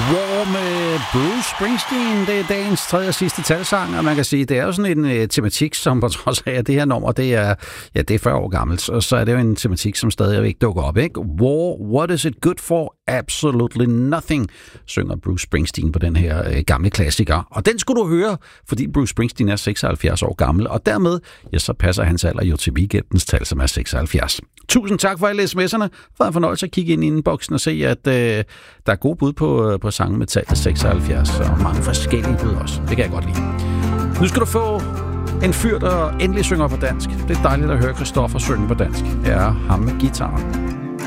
War med Bruce Springsteen. Det er dagens tredje og sidste talsang, og man kan sige, det er jo sådan en tematik, som på trods af, at det her nummer, det er 40 år gammelt, og så er det jo en tematik, som stadig ikke dukker op, ikke? War, what is it good for? Absolutely nothing, synger Bruce Springsteen på den her gamle klassiker. Og den skulle du høre, fordi Bruce Springsteen er 76 år gammel, og dermed, ja, så passer hans alder jo til weekendens tal, som er 76. Tusind tak for alle sms'erne. For en fornøjelse at kigge ind i indboksen og se, at der er gode bud på sange med tallet 76, og mange forskellige bud også. Det kan jeg godt lide. Nu skal du få en fyr, der endelig synger på dansk. Det er dejligt at høre Christoffer synge på dansk. Det er ham med guitaren.